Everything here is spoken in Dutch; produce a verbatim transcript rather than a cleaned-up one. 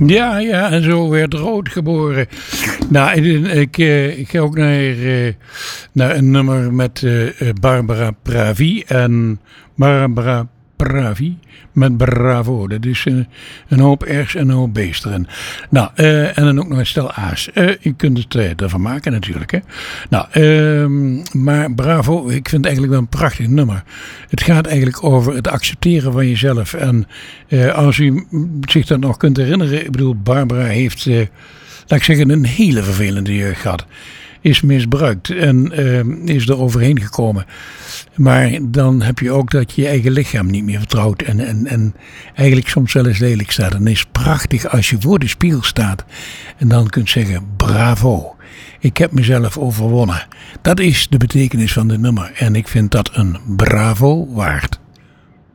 Ja, ja, en zo werd Rood geboren. Nou, ik, ik, ik ga ook naar, naar een nummer met Barbara Pravi en Barbara Pravi met Bravo. Dat is een, een hoop R's en een hoop B's erin. Nou, uh, en dan ook nog een stel A's. Uh, je kunt het uh, ervan maken natuurlijk. Hè? Nou, uh, maar Bravo, ik vind het eigenlijk wel een prachtig nummer. Het gaat eigenlijk over het accepteren van jezelf. En uh, als u zich dat nog kunt herinneren. Ik bedoel, Barbara heeft, uh, laat ik zeggen, een hele vervelende jeugd gehad. Is misbruikt en uh, is er overheen gekomen. Maar dan heb je ook dat je je eigen lichaam niet meer vertrouwt. En, en, en eigenlijk soms wel eens lelijk staat. En het is prachtig als je voor de spiegel staat. En dan kunt zeggen, bravo. Ik heb mezelf overwonnen. Dat is de betekenis van dit nummer. En ik vind dat een bravo waard.